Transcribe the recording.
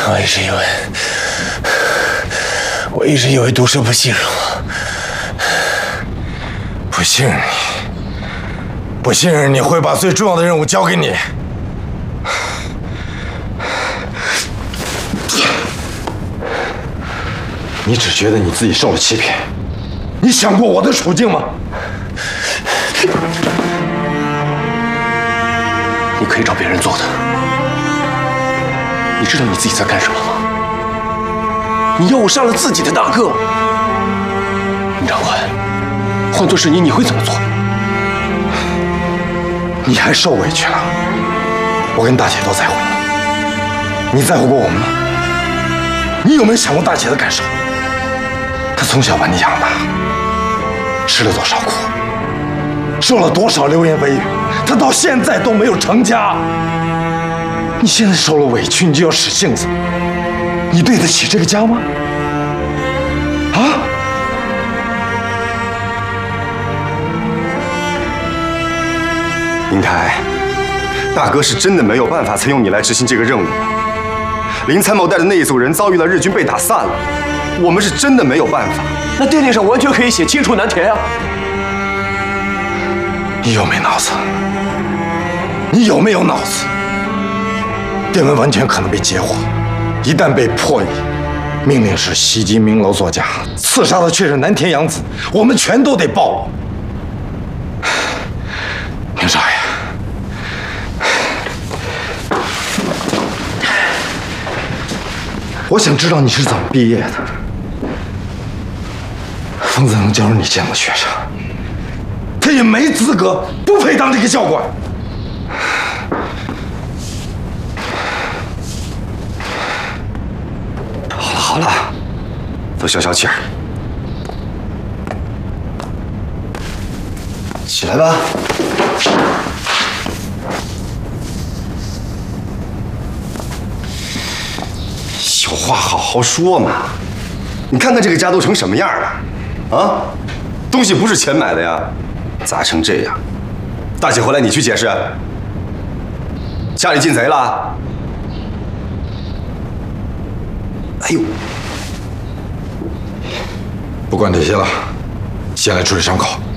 我一直以为毒蛇不信任我，不信任你会把最重要的任务交给你。你只觉得你自己受了欺骗，你想过我的处境吗？ 你可以找别人做的。你知道你自己在干什么吗？你要我杀了自己的大哥，林长官，换做是你，你会怎么做？ 你还受委屈了？我跟大姐都在乎你，你在乎过我们吗？你有没有想过大姐的感受？她从小把你养大，吃了多少苦，受了多少流言蜚语，她到现在都没有成家。你现在受了委屈，你就要使性子，你对得起这个家吗？啊？ 林台，大哥是真的没有办法才用你来执行这个任务的。林参谋带的那一组人遭遇了日军被打散了，我们是真的没有办法。 那电令上完全可以写清楚难填啊！ 你有没脑子？你有没有脑子？电文完全可能被截获，一旦被破译，命令是袭击明楼作假，刺杀的却是南田洋子，我们全都得暴露。明少爷，我想知道你是怎么毕业的。疯子能教出你这样的学生，他也没资格，不配当这个教官。 好了，都消消气儿，起来吧。有话好好说嘛！你看看这个家都成什么样了，啊？东西不是钱买的呀，砸成这样。大姐回来你去解释。家里进贼了？哎呦！ 不管这些了，先来处理伤口。